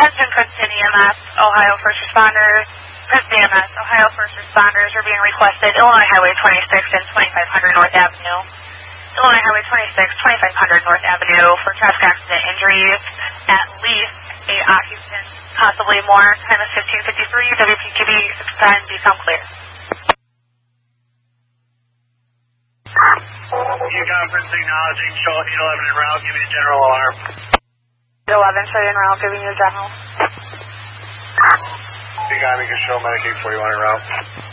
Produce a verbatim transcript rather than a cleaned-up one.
Attention Princeton E M S, Ohio First Responders. Princeton E M S, Ohio First Responders are being requested Illinois Highway twenty-six and twenty-five hundred North Avenue. Illinois Highway twenty-six, twenty-five hundred North Avenue for traffic accident injuries. At least eight occupants, possibly more. Time is fifteen fifty-three. W P Q B six ten, become clear. You conference acknowledging show eight eleven en route, give me a general alarm. eight eleven, show you en route, giving you a general. You got me, can show Medic eight forty-one en route.